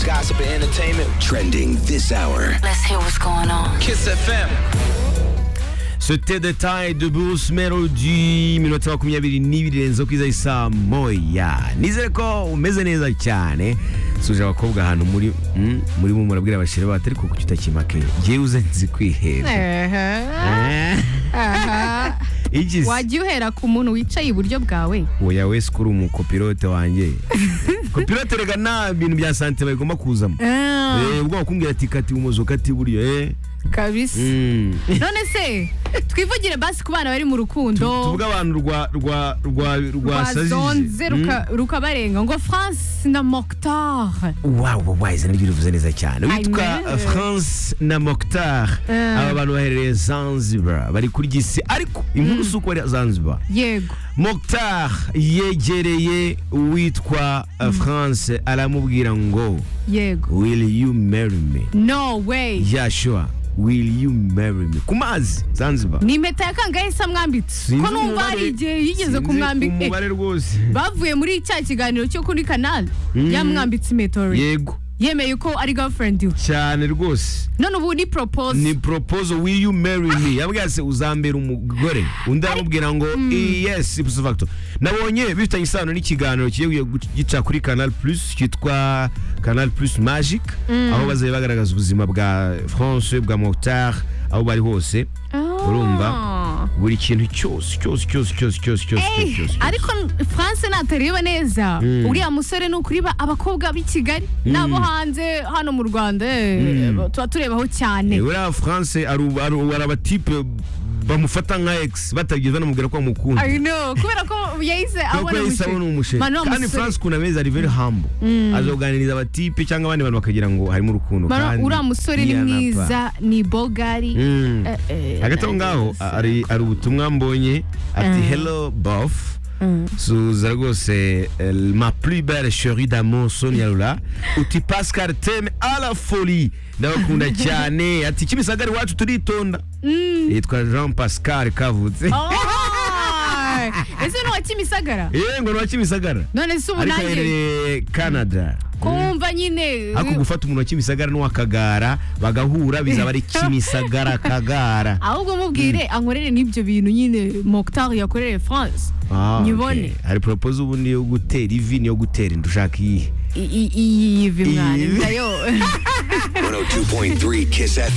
gossip and entertainment. Trending this hour. Let's hear what's going on. Kiss FM. C'était détail de Bruce Melody minota 22 renzo kwiza isa moya nizere ko umeze neza cyane suje abakobwa hano muri mu murabwira abashire batari ko kukitakimake giye uze nzi kwihera wagiye uhera ku muntu wicaye iburyo bwawe oya wese kuri umukopilote wanjye kopilote rega na bintu bya sante bagomba kuzamo ubwo bakumbwira ati kati umuzo kati buryo kabisa none se twivugire basi ku bana bari mu rukundo tuvuga abantu rwa sazije rukabarenga ngo France na Mokhtar wow izina ry'uruvuze neza cyane witwa France na Mokhtar aba bantu baherereye Zanzibar bari kuri gisi ariko inkuru suko ari Zanzibar yego Mokhtar yegereye witwa France aramubwira ngo yego will you marry me no way yeah sure will you marry me kumazi Zanzibar ni impeta ya kangahe sa mwambitse ko numva hari igihe yigeze kumwambika umubare rwose bavuye muri cya kiganiro cyo kuri canal yamwambitse impeta yego yemeye ko ari girlfriend you cyane rwose none ubu ni proposal will you marry me yabwiye se uzambera umugore undi aramubwira ngo yes ipso facto nabonye bifitanye isano n'ikiganiro kigiye gica kuri Canal Plus cyitwa Canal Plus Magic aho bazaye bagaragaza ubuzima bwa France bwa Mokhtar aho bari hose urumva buri kintu cyose ariko France natareba neza uriya musore n'ukuriba abakobwa b'i Kigali nabo hanze hano mu Rwanda tuba turebaho cyane uriya France ari abatipe bamufata nka ex batagize namubwira ko amukunda I know kubera ko yahise abona umushe kandi France kuna meza ari very humble azoganiriza abatipe cyangwa abandi bantu bakagira ngo harimo urukundo kandi uriya musore ni mwiza ni bogari hagati aho ngaho ari ubutumwa mbonye ati hello bof suza rwose ma plus belle chérie d'amour Sonia Lola uti Pascal Teme à la folie ndabakunda cyane ati Kimisagara wacu turitonda yitwa Jean Pascal Kavutse ese no Kimisagara ngo no Kimisagara none se ubunange Canada kumva nyine ako gufata umuntu wa Kimisagara n'uwakagara bagahura bizaba ari Kimisagara kagara ahubwo mubwire ankorere n'ibyo bintu nyine Mokhtar yakoreye France nyibone hari proposal ubundi yo gutera ivi yo gutera indushaka iyi ivi mwana ndayo 102.3 Kiss FM